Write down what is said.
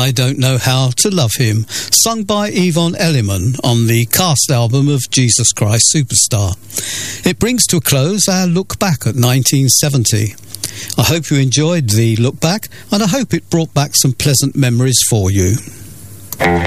I Don't Know How to Love Him, sung by Yvonne Elliman on the cast album of Jesus Christ Superstar. It brings to a close our look back at 1970. I hope you enjoyed the look back, and I hope it brought back some pleasant memories for you.